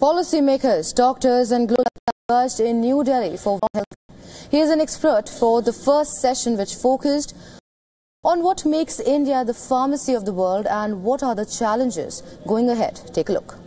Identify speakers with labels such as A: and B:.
A: Policymakers, doctors and global converged in New Delhi for health. He is an expert for the first session which focused on what makes India the pharmacy of the world and what are the challenges going ahead. Take a look.